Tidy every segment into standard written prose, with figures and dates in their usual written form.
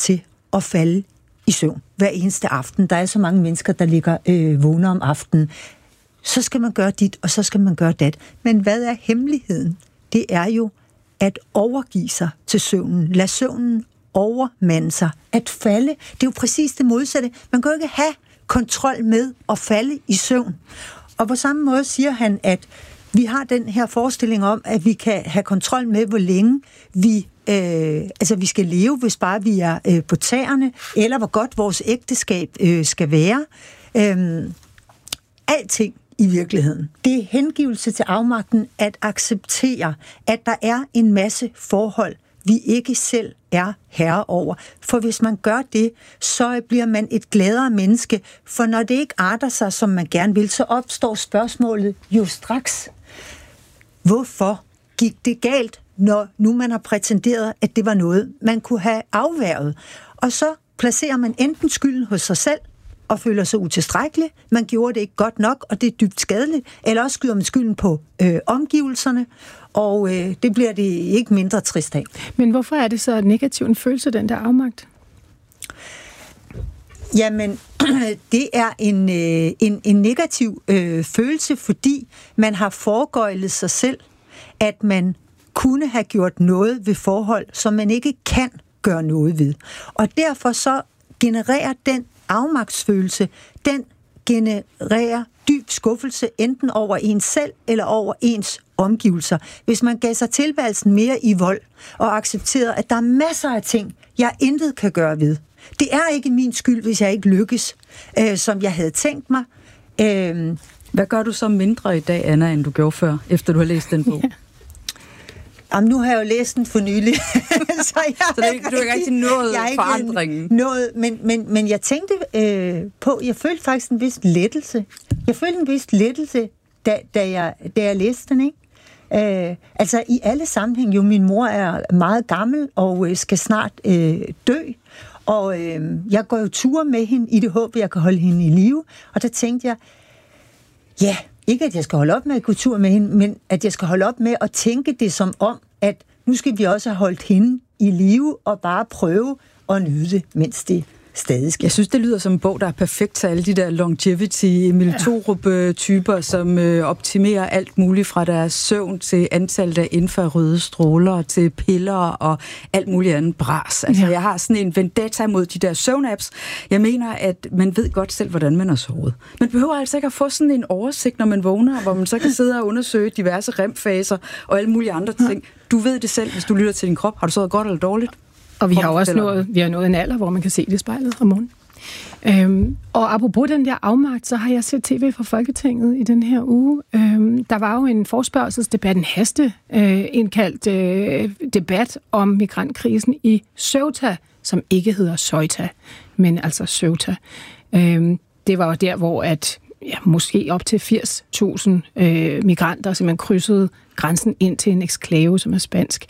til at falde i søvn hver eneste aften. Der er så mange mennesker, der ligger vågne om aftenen. Så skal man gøre dit, og så skal man gøre dat. Men hvad er hemmeligheden? Det er jo at overgive sig til søvnen. Lad søvnen overmande sig. At falde, det er jo præcis det modsatte. Man kan jo ikke have kontrol med at falde i søvn. Og på samme måde siger han, at vi har den her forestilling om, at vi kan have kontrol med, hvor længe vi skal leve, hvis bare vi er på tæerne, eller hvor godt vores ægteskab skal være. Alting i virkeligheden. Det er hengivelse til afmagten at acceptere, at der er en masse forhold, vi ikke selv er herre over. For hvis man gør det, så bliver man et gladere menneske. For når det ikke arter sig, som man gerne vil, så opstår spørgsmålet jo straks. Hvorfor gik det galt, når nu man har prætenderet, at det var noget, man kunne have afværget? Og så placerer man enten skylden hos sig selv, og føler sig utilstrækkelig, man gjorde det ikke godt nok, og det er dybt skadeligt, eller også skyder man skylden på omgivelserne, og det bliver det ikke mindre trist af. Men hvorfor er det så negativ en følelse, den der afmagt? Jamen, det er en negativ følelse, fordi man har foregøjlet sig selv, at man kunne have gjort noget ved forhold, som man ikke kan gøre noget ved. Og derfor så genererer den afmagtsfølelse, den genererer dyb skuffelse enten over ens selv eller over ens omgivelser. Hvis man gav sig tilværelsen mere i vold og accepterede, at der er masser af ting, jeg intet kan gøre ved. Det er ikke min skyld, hvis jeg ikke lykkes, som jeg havde tænkt mig. Hvad gør du så mindre i dag, Anna, end du gjorde før, efter du har læst den bog? Ja. Jamen, nu har jeg jo læst den for nylig. så du er ikke rigtig nået forandringen? Men jeg tænkte på, jeg følte faktisk en vis lettelse. Jeg følte en vis lettelse, da jeg læste den, ikke? Altså i alle sammenhæng, jo min mor er meget gammel og skal snart dø, og jeg går jo ture med hende i det håb, at jeg kan holde hende i live, og der tænkte jeg, ja, ikke at jeg skal holde op med at gå tur med hende, men at jeg skal holde op med at tænke det som om, at nu skal vi også have holdt hende i live og bare prøve at nyde det, mens det stadig sker. Jeg synes, det lyder som en bog, der er perfekt til alle de der longevity, Emil Thorup-typer, som optimerer alt muligt fra deres søvn til antallet af infrarøde stråler til piller og alt muligt andet bras. Altså, jeg har sådan en vendetta mod de der søvnapps. Jeg mener, at man ved godt selv, hvordan man har sovet. Man behøver altså ikke at få sådan en oversigt, når man vågner, hvor man så kan sidde og undersøge diverse REM-faser og alle mulige andre ting. Du ved det selv, hvis du lytter til din krop. Har du sovet godt eller dårligt? Og vi har også nået en alder, hvor man kan se det i spejlet om morgenen. Og apropos den der afmagt, så har jeg set tv fra Folketinget i den her uge. Der var jo en forespørgselsdebat, en indkaldt debat om migrantkrisen i Ceuta, som ikke hedder Ceuta, men altså Ceuta. Det var jo der, hvor måske op til 80.000 migranter simpelthen krydsede grænsen ind til en eksklave, som er spansk.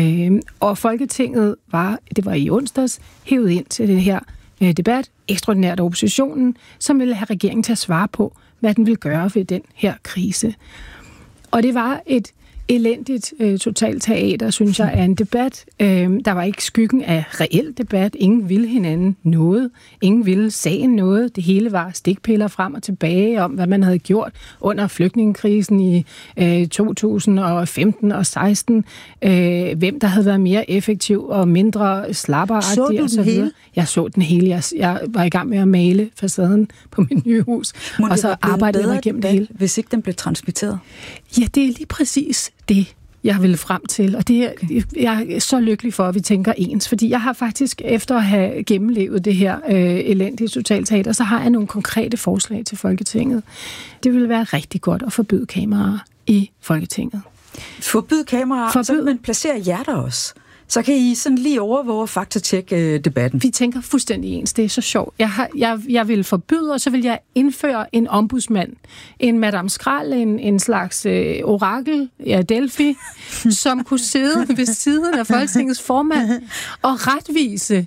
Og Folketinget det var i onsdags, hævet ind til det her debat, ekstraordinært oppositionen, som ville have regeringen til at svare på, hvad den ville gøre ved den her krise. Og det var et elendigt totalt teater, synes jeg, af en debat. Der var ikke skyggen af reel debat. Ingen ville hinanden noget. Ingen ville sagen noget. Det hele var stikpiller frem og tilbage om, hvad man havde gjort under flygtningekrisen i 2015 og 16. Hvem der havde været mere effektiv og mindre slapperagtig og så videre. Jeg så den hele. Jeg var i gang med at male facaden på mit nye hus. Og så arbejdede jeg igennem det hele. Hvis ikke den blev transmitteret? Ja, det er lige præcis det, jeg ville frem til. Og det jeg er så lykkelig for, at vi tænker ens. Fordi jeg har faktisk, efter at have gennemlevet det her elendige totalteater, så har jeg nogle konkrete forslag til Folketinget. Det ville være rigtig godt at forbyde kameraer i Folketinget. Forbyde kameraer, så man placerer jer der også. Så kan I sådan lige overvåge og faktatjekke debatten. Vi tænker fuldstændig ens. Det er så sjovt. Jeg vil forbyde, og så vil jeg indføre en ombudsmand. En Madame Skrald, en slags orakel, Delphi, som kunne sidde ved siden af Folketingets formand og retvise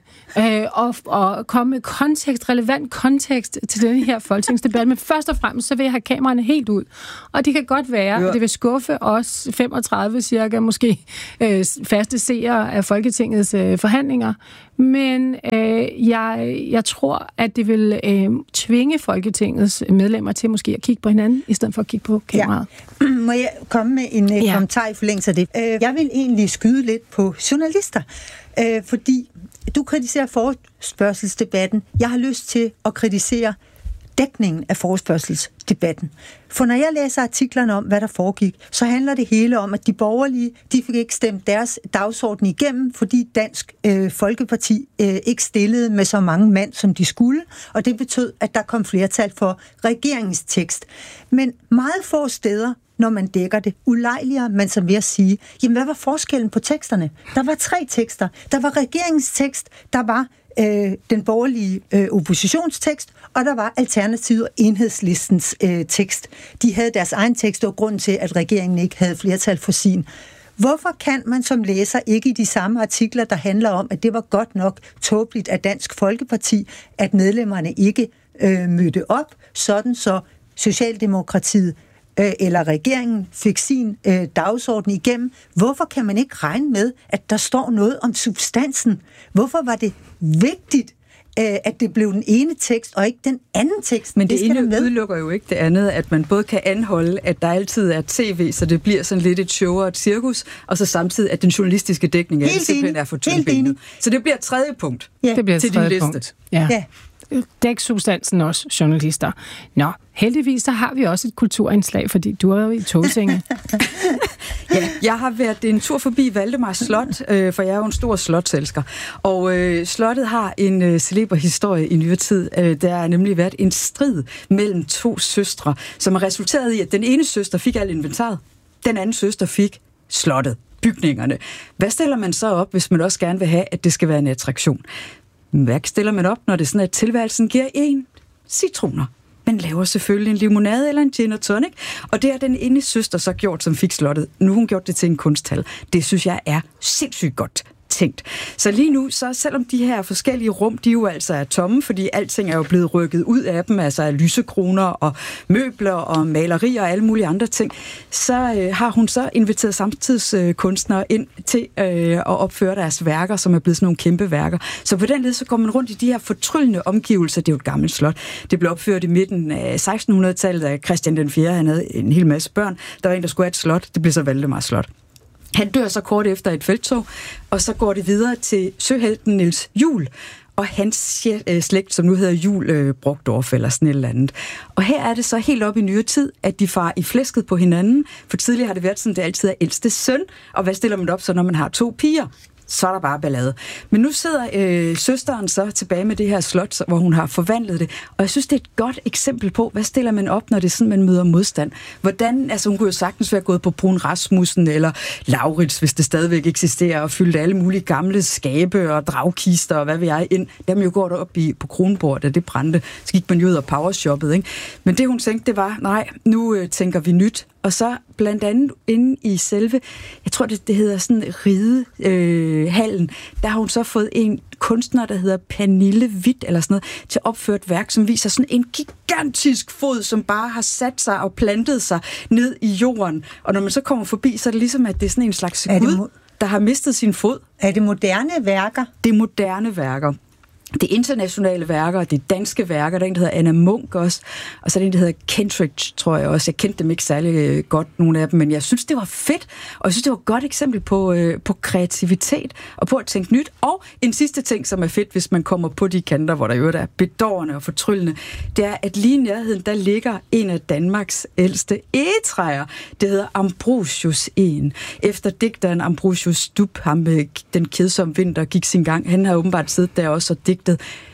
og komme med relevant kontekst til den her folketingsdebat. Men først og fremmest, så vil jeg have kameraerne helt ud. Og det kan godt være, at det vil skuffe os 35 cirka, måske faste seere af Folketingets forhandlinger, men jeg tror, at det vil tvinge Folketingets medlemmer til måske at kigge på hinanden, i stedet for at kigge på kameraet. Ja. Må jeg komme med en kommentar i forlængelse af det? Jeg vil egentlig skyde lidt på journalister, fordi du kritiserer forespørgselsdebatten. Jeg har lyst til at kritisere dækningen af forespørgselsdebatten. For når jeg læser artiklerne om, hvad der foregik, så handler det hele om, at de borgerlige, de fik ikke stemt deres dagsorden igennem, fordi Dansk Folkeparti ikke stillede med så mange mand, som de skulle, og det betød, at der kom flertal for regeringens tekst. Men meget få steder, når man dækker det, ulejliger man sig ved at sige, jamen hvad var forskellen på teksterne? Der var 3 tekster. Der var regeringens tekst, der var den borgerlige oppositionstekst, og der var Alternativet og Enhedslistens tekst. De havde deres egen tekst, og grunden til, at regeringen ikke havde flertal for sin. Hvorfor kan man som læser ikke i de samme artikler, der handler om, at det var godt nok tåbeligt af Dansk Folkeparti, at medlemmerne ikke mødte op, sådan så Socialdemokratiet eller regeringen fik sin dagsorden igennem. Hvorfor kan man ikke regne med, at der står noget om substansen? Hvorfor var det vigtigt, at det blev den ene tekst, og ikke den anden tekst? Men det ene udelukker jo ikke det andet, at man både kan anholde, at der altid er tv, så det bliver sådan lidt et show og et cirkus, og så samtidig, at den journalistiske dækning simpelthen er for tyndbenet. Så det bliver et tredje punkt det bliver til din liste. Punkt. Ja. Dæk substansen også, journalister. Nå, heldigvis så har vi også et kulturindslag, fordi du er jo i Tåsinge. Ja, jeg har været en tur forbi Valdemars Slot, for jeg er jo en stor slotselsker. Og slottet har en celeber historie i nyere tid. Der har nemlig været en strid mellem 2 søstre, som har resulteret i, at den ene søster fik alt inventaret, den anden søster fik slottet, bygningerne. Hvad stiller man så op, hvis man også gerne vil have, at det skal være en attraktion? Hvad stiller man op, når det er sådan, at tilværelsen giver 1 citroner? Man laver selvfølgelig en limonade eller en gin og tonic, og det har den ene søster så gjort, som fik slottet. Nu har hun gjort det til en kunsthal. Det synes jeg er sindssygt godt tænkt. Så lige nu, så selvom de her forskellige rum, de jo altså er tomme, fordi alting er jo blevet rykket ud af dem, altså af lysekroner og møbler og malerier og alle mulige andre ting, så har hun så inviteret samtidskunstnere ind til at opføre deres værker, som er blevet sådan nogle kæmpe værker. Så på den led, så går man rundt i de her fortryllende omgivelser. Det er jo et gammelt slot. Det blev opført i midten af 1600-tallet af Christian den 4. Han havde en hel masse børn. Der var en, der skulle have et slot. Det blev så Valdemars Slot. Han dør så kort efter et felttog, og så går det videre til søhelten Niels Juel og hans slægt, som nu hedder Juel Brogdorf eller sådan et eller andet. Og her er det så helt op i nyere tid, at de farer i flæsket på hinanden, for tidligere har det været sådan, det altid er ældste søn, og hvad stiller man op så, når man har 2 piger? Så er der bare ballade. Men nu sidder søsteren så tilbage med det her slot, hvor hun har forvandlet det. Og jeg synes, det er et godt eksempel på, hvad stiller man op, når det er sådan, man møder modstand. Hvordan, altså hun kunne jo sagtens være gået på Brun Rasmussen eller Laurits, hvis det stadigvæk eksisterer, og fyldt alle mulige gamle skabe og dragkister og hvad ved jeg ind. Dem jo går derop på Kronborg, da det brændte. Så gik man jo ud og powershoppede, ikke? Men det hun tænkte, det var, nej, nu tænker vi nyt. Og så blandt andet inde i selve, jeg tror det hedder sådan ridehallen, der har hun så fået en kunstner, der hedder Pernille Witt eller sådan noget, til opført værk, som viser sådan en gigantisk fod, som bare har sat sig og plantet sig ned i jorden. Og når man så kommer forbi, så er det ligesom, at det er sådan en slags gud, der har mistet sin fod. Er det moderne værker? Det er moderne værker. Det er internationale værker, det er danske værker, der er en, der hedder Anna Munk også, og så er der en, der hedder Kentridge, tror jeg også. Jeg kendte dem ikke særlig godt, nogle af dem, men jeg synes, det var fedt, og jeg synes, det var et godt eksempel på kreativitet, og på at tænke nyt. Og en sidste ting, som er fedt, hvis man kommer på de kanter, hvor der jo er bedårende og fortryllende, det er, at lige i nærheden, der ligger en af Danmarks ældste egetræer. Det hedder Ambrosius Egen. Efter digteren Ambrosius Dub, ham med Den kedsomme vinter, gik sin gang. Han har åbenbart siddet der også og digtet.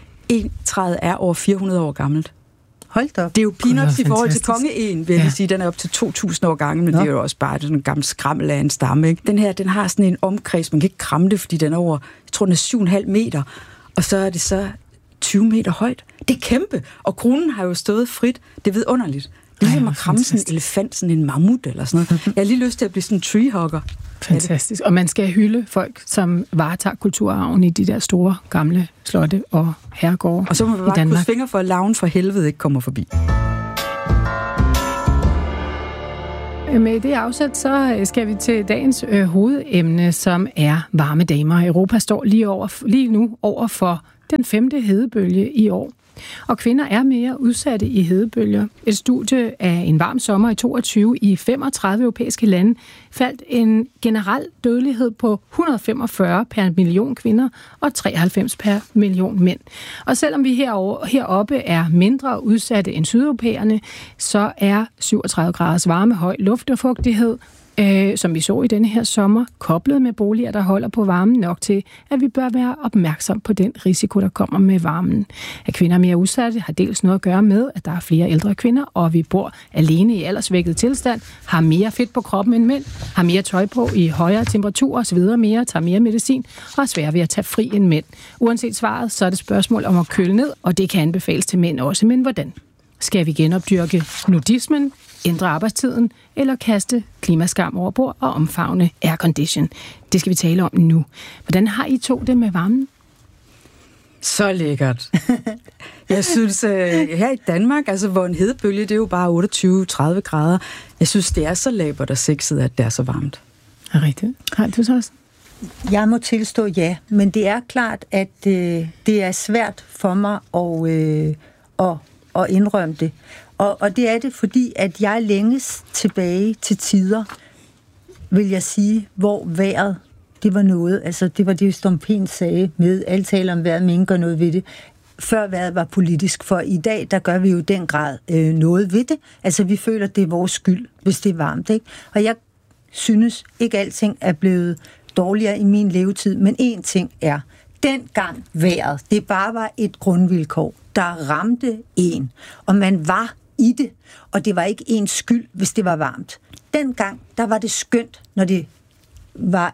Træet er over 400 år gammelt. Hold da op. Det er jo peanuts i forhold til kongeegen, vil jeg sige. Den er op til 2.000 år gammel, men det er jo også bare sådan en gammel skrammel af en stamme. Ikke? Den her, den har sådan en omkreds, man kan ikke kramme det, fordi den er over, jeg tror, den er 7,5 meter. Og så er det så 20 meter højt. Det er kæmpe, og kronen har jo stået frit. Det er vidunderligt. Det er ligesom at kramme sådan en elefant, sådan en mammut eller sådan noget. Jeg har lige lyst til at blive sådan en treehugger. Fantastisk. Og man skal hylde folk, som varetager kulturarven i de der store, gamle slotte og herregårde. Og så må man bare krydse fingre for, at larven fra helvede ikke kommer forbi. med det afsæt, så skal vi til dagens hovedemne, som er varme damer. Europa står lige nu over for den 5. hedebølge i år. Og kvinder er mere udsatte i hedebølger. Et studie af en varm sommer i 22 i 35 europæiske lande faldt en generel dødelighed på 145 per million kvinder og 93 per million mænd. Og selvom vi heroppe er mindre udsatte end sydeuropæerne, så er 37 graders varme, høj luft og fugtighed, som vi så i denne her sommer, koblet med boliger, der holder på varmen nok til, at vi bør være opmærksom på den risiko, der kommer med varmen. At kvinder er mere udsatte har dels noget at gøre med, at der er flere ældre kvinder, og vi bor alene i aldersvækket tilstand, har mere fedt på kroppen end mænd, har mere tøj på i højere temperaturer osv. mere, tager mere medicin og er svære ved at tage fri end mænd. Uanset svaret, så er det spørgsmål om at køle ned, og det kan anbefales til mænd også, men hvordan? Skal vi genopdyrke nudismen, ændre arbejdstiden eller kaste klimaskam over bord og omfavne aircondition? Det skal vi tale om nu. Hvordan har I to det med varmen? Så lækkert. Jeg synes, her i Danmark, altså hvor en hedebølge, det er jo bare 28-30 grader. Jeg synes, det er så labert og sexet, at det er så varmt. Er rigtigt. Har du så også? Jeg må tilstå ja, men det er klart, at det er svært for mig at indrømme det. Og det er det, fordi at jeg længes tilbage til tider, vil jeg sige, hvor vejret, det var noget, altså det var det, Stompen sagde med, alle taler om vejret, men ingen gør noget ved det. Før vejret var politisk, for i dag, der gør vi jo den grad noget ved det. Altså vi føler, det er vores skyld, hvis det er varmt, ikke? Og jeg synes ikke, alting er blevet dårligere i min levetid, men én ting er, dengang vejret, det bare var et grundvilkår, der ramte en, og man var i det, og det var ikke ens skyld, hvis det var varmt. Dengang, der var det skønt, når det var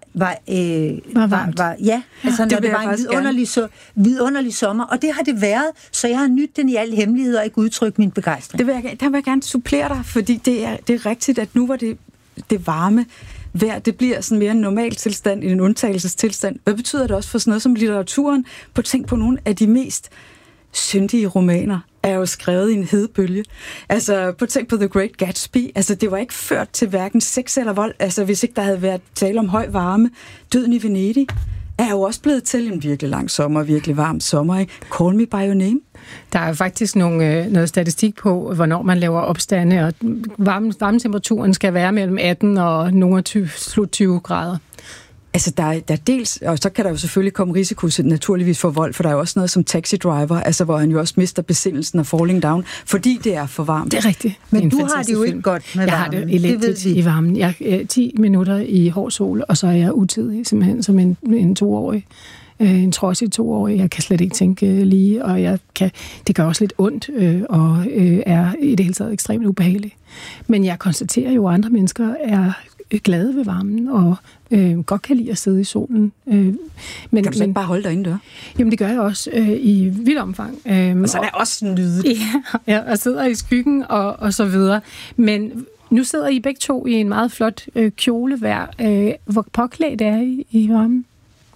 varmt. Ja, altså når det var en vidunderlig sommer, og det har det været, så jeg har nydt den i al hemmelighed og ikke udtrykt min begejstring. Der vil jeg gerne supplere dig, fordi det er rigtigt, at nu var det varme vejr, det bliver sådan mere en normal tilstand end en undtagelsestilstand. Hvad betyder det også for sådan noget som litteraturen? Tænk på nogle af de mest syndige romaner er jo skrevet i en hedebølge. Altså, tænk på The Great Gatsby. Altså, det var ikke ført til hverken sex eller vold. Altså, hvis ikke der havde været tale om høj varme. Døden i Venedig er jo også blevet til en virkelig lang sommer, virkelig varm sommer, ikke? Call Me By Your Name. Der er faktisk noget statistik på, hvornår man laver opstande, og varmetemperaturen skal være mellem 18 og nogle slut 20 grader. Altså, der er dels, og så kan der jo selvfølgelig komme risiko naturligvis for vold, for der er jo også noget som Taxi Driver, altså hvor han jo også mister besindelsen og Falling Down, fordi det er for varmt. Det er rigtigt. Men du har det jo ikke godt med varmen. Jeg har det elendigt i varmen. Jeg 10 minutter i hård sol, og så er jeg utidig, simpelthen som en 2-årig. En trodsig 2-årig. Jeg kan slet ikke tænke lige, og det gør også lidt ondt, og er i det hele taget ekstremt ubehageligt. Men jeg konstaterer jo, at andre mennesker er glade ved varmen, og godt kan lide at sidde i solen. Kan du så ikke bare holde dig indendør? Jamen, det gør jeg også i vidt omfang. Og så er det også nydeligt. Ja, og sidder i skyggen og så videre. Men nu sidder I begge to i en meget flot kjole hver. Hvor påklædt er I varmen?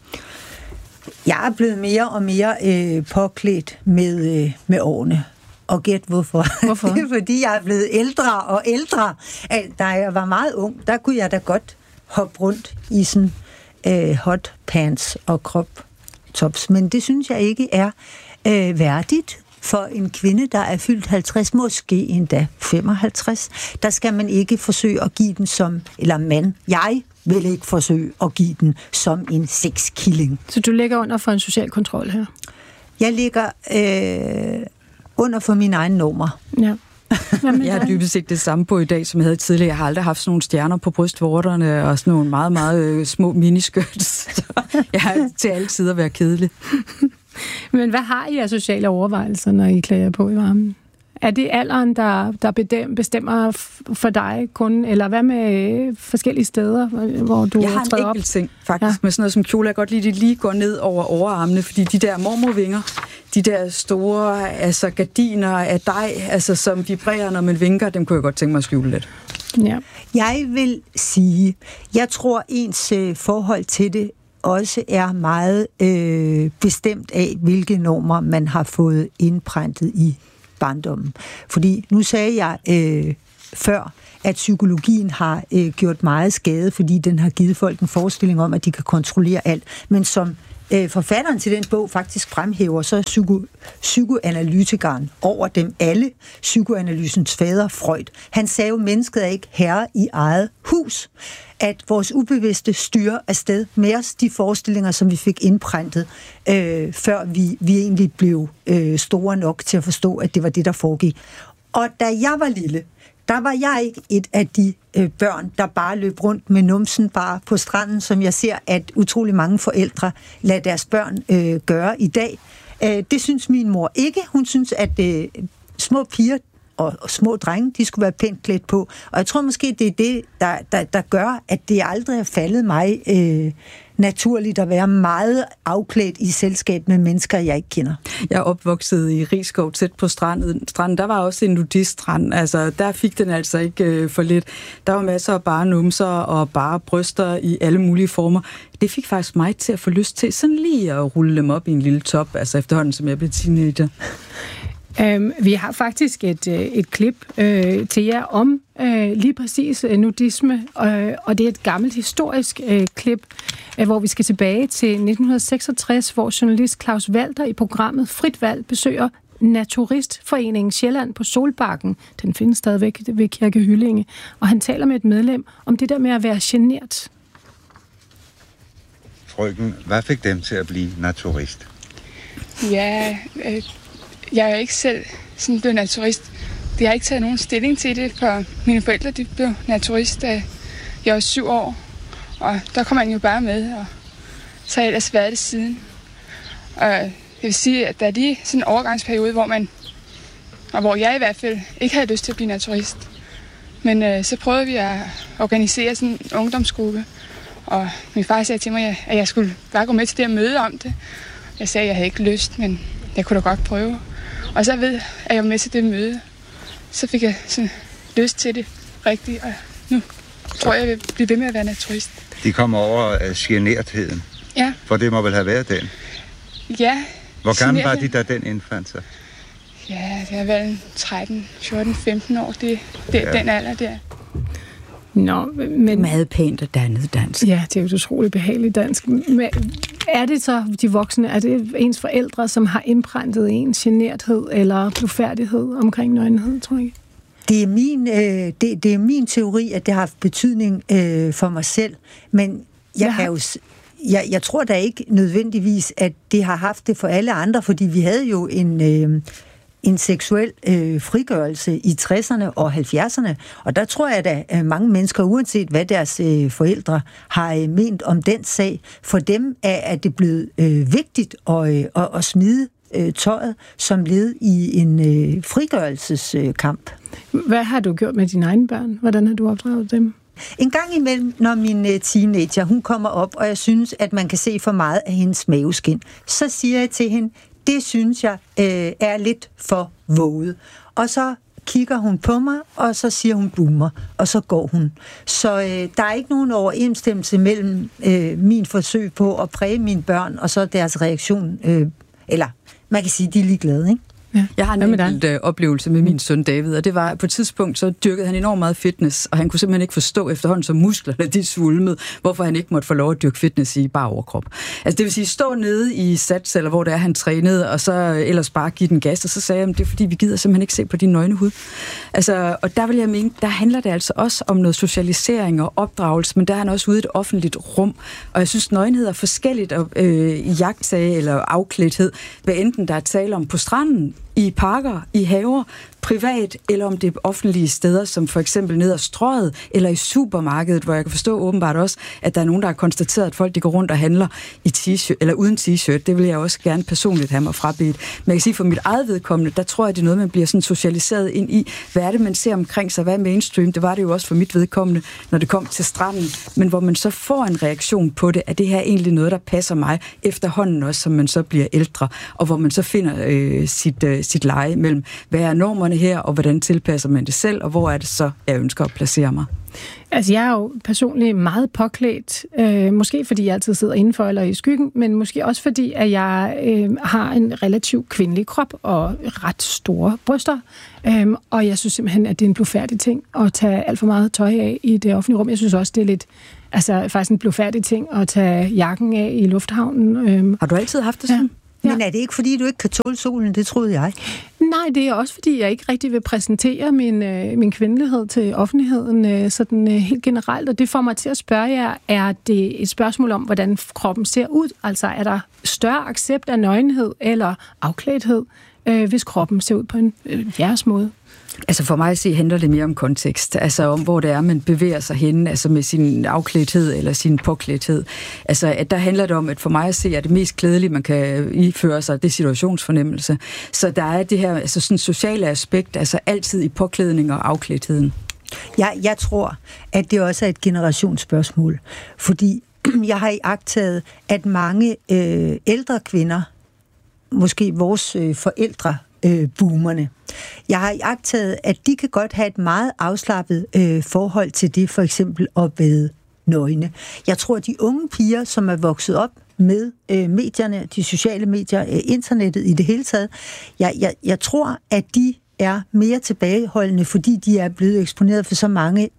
Jeg er blevet mere og mere påklædt med årene. Og gæt hvorfor. Hvorfor? Det er fordi, jeg er blevet ældre og ældre. Da jeg var meget ung, der kunne jeg da godt hoppe rundt i sådan hot pants og crop tops. Men det synes jeg ikke er værdigt for en kvinde, der er fyldt 50, måske endda 55. Der skal man ikke forsøge at give den som, eller mand, jeg vil ikke forsøge at give den som en sexkilling. Så du ligger under for en social kontrol her? Jeg ligger under for mine egne normer. Ja. Jamen, jeg har dybest set det samme på i dag, som jeg havde tidligere. Jeg har aldrig haft sådan nogle stjerner på brystvorterne og sådan nogle meget, meget små miniskirts. Jeg har til alle tider været kedelig. Men hvad har I af sociale overvejelser, når I klæder på i varmen? Er det alderen, der bestemmer for dig kun, eller hvad med forskellige steder, hvor du træder op? Jeg har en enkelt ting, faktisk, med sådan noget som kjole. Jeg godt lide, det lige går ned over overarmene, fordi de der mormorvinger, de der store gardiner af dej, som vibrerer, når man vinker, dem kunne jeg godt tænke mig at skjule lidt. Ja. Jeg vil sige, jeg tror ens forhold til det også er meget bestemt af, hvilke normer man har fået indprintet i barndommen. Fordi nu sagde jeg før, at psykologien har gjort meget skade, fordi den har givet folk en forestilling om, at de kan kontrollere alt. Men som forfatteren til den bog faktisk fremhæver, så er psykoanalytikeren over dem alle, psykoanalysens fader Freud. Han sagde jo, at mennesket er ikke herre i eget hus. At vores ubevidste styrer afsted med os de forestillinger, som vi fik indprintet, før vi egentlig blev store nok til at forstå, at det var det, der foregik. Og da jeg var lille, der var jeg ikke et af de børn, der bare løb rundt med numsen bare på stranden, som jeg ser, at utrolig mange forældre lader deres børn gøre i dag. Det synes min mor ikke. Hun synes, at små piger og små drenge, de skulle være pænt klædt på. Og jeg tror måske, det er det, der gør, at det aldrig er faldet mig naturligt at være meget afklædt i selskab med mennesker, jeg ikke kender. Jeg er opvokset i Risskov, tæt på stranden. Der var også en nudiststrand. Altså, der fik den altså ikke for lidt. Der var masser af bare numser og bare bryster i alle mulige former. Det fik faktisk mig til at få lyst til sådan lige at rulle dem op i en lille top, altså efterhånden, som jeg blev teenager. Vi har faktisk et klip til jer om lige præcis nudisme, og det er et gammelt historisk klip, hvor vi skal tilbage til 1966, hvor journalist Claus Walter i programmet Frit Valg besøger Naturistforeningen Sjælland på Solbakken. Den findes stadigvæk ved Kirke Hyllinge, og han taler med et medlem om det der med at være genert. Frøken, hvad fik dem til at blive naturist? Ja, jeg er ikke selv sådan blevet naturist. Jeg har ikke taget nogen stilling til det, for mine forældre de blev naturist, da jeg var 7 år. Og der kom man jo bare med, og så har jeg ellers været det siden. Og jeg vil sige, at der er lige sådan en overgangsperiode, hvor jeg i hvert fald ikke havde lyst til at blive naturist. Men så prøvede vi at organisere sådan en ungdomsgruppe. Og min far sagde til mig, at jeg skulle bare gå med til det at møde om det. Jeg sagde, at jeg havde ikke lyst, men jeg kunne da godt prøve. Og så ved at jeg var med til det møde, så fik jeg sådan lyst til det rigtigt, og nu tror jeg vil blive ved med at være naturist. De kommer over af genertheden. Ja. For det må vel have været den? Ja. Hvor gammel var de, da den indfandt sig? Ja, det har været 13, 14, 15 år, det den alder der. Nå, men meget pænt og dannet dansk. Ja, det er jo et utroligt behageligt dansk. Men er det så de voksne, er det ens forældre, som har indprintet ens generthed eller blufærdighed omkring nøgenhed, tror jeg? Det er min teori, at det har haft betydning for mig selv, men jeg tror da ikke nødvendigvis, at det har haft det for alle andre, fordi vi havde jo en seksuel frigørelse i 60'erne og 70'erne, og der tror jeg da, at mange mennesker, uanset hvad deres forældre har ment om den sag, for dem er det blevet vigtigt at smide tøjet som led i en frigørelseskamp. Hvad har du gjort med dine egne børn? Hvordan har du opdraget dem? En gang imellem, når min teenager, hun kommer op, og jeg synes, at man kan se for meget af hendes maveskin, så siger jeg til hende, det synes jeg er lidt for våget. Og så kigger hun på mig, og så siger hun boomer, og så går hun. Så der er ikke nogen overensstemmelse mellem min forsøg på at præge mine børn, og så deres reaktion. Eller man kan sige, de er ligeglade, ikke? Ja. Jeg har en enkelt oplevelse med min søn David, og det var, på et tidspunkt, så dyrkede han enormt meget fitness, og han kunne simpelthen ikke forstå efterhånden, så musklerne de svulmede, hvorfor han ikke måtte få lov at dyrke fitness i bare overkrop. Altså det vil sige, stå nede i Sats, eller hvor det er, han trænede, og så ellers bare give den gas, og så sagde jeg, det er fordi, vi gider simpelthen ikke se på din nøgne hud. Altså, og der vil jeg mene, der handler det altså også om noget socialisering og opdragelse, men der er han også ude i et offentligt rum, og jeg synes, nøgenhed er forskelligt i jagtsage eller afklædthed, hvad enten der er tale om på stranden, i parker, i haver, privat, eller om det er offentlige steder, som for eksempel ned ad Strøget, eller i supermarkedet, hvor jeg kan forstå åbenbart også, at der er nogen, der har konstateret, at folk de går rundt og handler i t-shirt, eller uden t-shirt. Det vil jeg også gerne personligt have mig frabedt. Men jeg kan sige, for mit eget vedkommende, der tror jeg, det er noget, man bliver sådan socialiseret ind i. Hvad er det, man ser omkring sig? Hvad er mainstream? Det var det jo også for mit vedkommende, når det kom til stranden. Men hvor man så får en reaktion på det, er det her egentlig noget, der passer mig efterhånden også, som man så bliver ældre, og hvor man så finder sit leje mellem, hvad er normerne her, og hvordan tilpasser man det selv, og hvor er det så, jeg ønsker at placere mig. Altså, jeg er jo personligt meget påklædt, måske fordi jeg altid sidder indenfor eller i skyggen, men måske også fordi, at jeg har en relativt kvindelig krop og ret store bryster, og jeg synes simpelthen, at det er en blufærdig ting at tage alt for meget tøj af i det offentlige rum. Jeg synes også, det er lidt, faktisk en blufærdig ting at tage jakken af i lufthavnen. Har du altid haft det sådan? Ja. Men er det ikke, fordi du ikke kan tåle solen? Det troede jeg. Nej, det er også, fordi jeg ikke rigtig vil præsentere min kvindelighed til offentligheden sådan helt generelt, og det får mig til at spørge jer, er det et spørgsmål om, hvordan kroppen ser ud? Altså, er der større accept af nøgenhed eller afklædthed, hvis kroppen ser ud på en jeres måde? Altså for mig at se, handler det mere om kontekst, altså om, hvor det er, man bevæger sig hen, altså med sin afklædthed eller sin påklædthed. Altså, at der handler det om, at for mig at se, at det mest klædelige, man kan iføre sig, det er situationsfornemmelse. Så der er det her altså sådan sociale aspekt, altså altid i påklædning og afklædtheden. Jeg tror, at det også er et generationsspørgsmål, fordi jeg har iagttaget, at mange ældre kvinder, måske vores forældre, boomerne. Jeg har iagttaget, at de kan godt have et meget afslappet forhold til det, for eksempel at bade nøgne. Jeg tror, at de unge piger, som er vokset op med medierne, de sociale medier, internettet i det hele taget, jeg tror, at de er mere tilbageholdende, fordi de er blevet eksponeret for så mange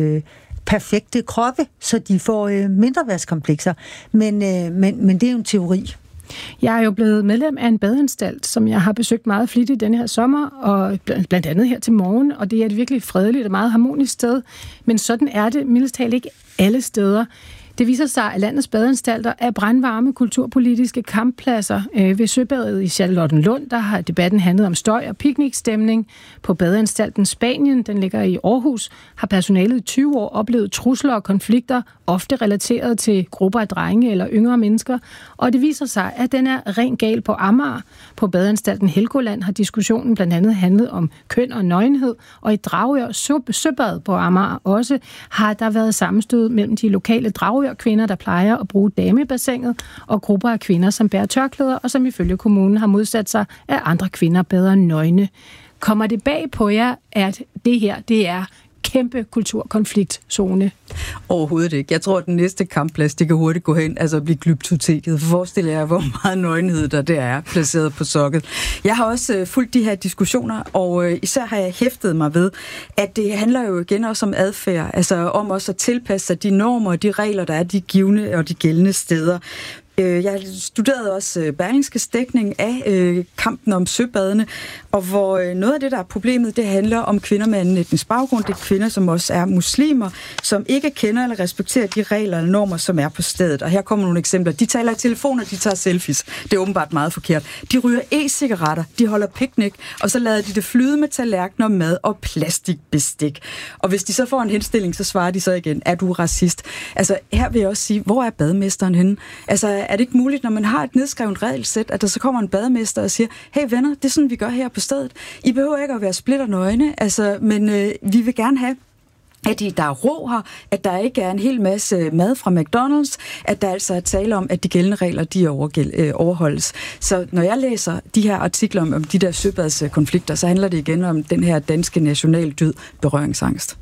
perfekte kroppe, så de får mindreværdskomplekser. Men det er jo en teori. Jeg er jo blevet medlem af en badeanstalt, som jeg har besøgt meget flittigt denne her sommer, og blandt andet her til morgen, og det er et virkelig fredeligt og meget harmonisk sted. Men sådan er det mildest talt ikke alle steder. Det viser sig, at landets badeanstalter er brandvarme kulturpolitiske kamppladser. Ved Søbadet i Charlottenlund, der har debatten handlet om støj og piknikstemning. På badeanstalten Spanien, den ligger i Aarhus, har personalet i 20 år oplevet trusler og konflikter, ofte relateret til grupper af drenge eller yngre mennesker. Og det viser sig, at den er rent gal på Amager. På badeanstalten Helgoland har diskussionen blandt andet handlet om køn og nøgenhed, og i Dragør Søbad på Amager også har der været sammenstød mellem de lokale Dragør-kvinder, der plejer at bruge damebassinet, og grupper af kvinder, som bærer tørklæder, og som ifølge kommunen har modsat sig, at andre kvinder bader nøgne. Kommer det bag på jer, at det her, det er kæmpe kulturkonfliktzone? Overhovedet ikke. Jeg tror, at den næste kampplads, det kan hurtigt gå hen, altså at blive glyptoteket. Forestil jer, hvor meget nøgenhed der er placeret på sokket. Jeg har også fulgt de her diskussioner, og især har jeg hæftet mig ved, at det handler jo igen også om adfærd, altså om også at tilpasse sig de normer og de regler, der er de givne og de gældende steder. Jeg studerede også Berlingskes dækning af kampen om søbadene, og hvor noget af det, der er problemet, det handler om kvinder med anden etnisk baggrund. Det er kvinder, som også er muslimer, som ikke kender eller respekterer de regler eller normer, som er på stedet. Og her kommer nogle eksempler. De taler i telefon, og de tager selfies. Det er åbenbart meget forkert. De ryger e-cigaretter, de holder piknik, og så lader de det flyde med tallerkener, mad og plastikbestik. Og hvis de så får en henstilling, så svarer de så igen, er du racist? Altså, her vil jeg også sige, hvor er bademesteren henne? Altså, er det ikke muligt, når man har et nedskrevet regelsæt, at der så kommer en bademester og siger, hey venner, det er sådan, vi gør her på stedet. I behøver ikke at være splitternøgne, altså, men vi vil gerne have, at der er ro her, at der ikke er en hel masse mad fra McDonald's, at der altså er tale om, at de gældende regler, de overholdes. Så når jeg læser de her artikler om de der søbadskonflikter, så handler det igen om den her danske nationaldyd, berøringsangst.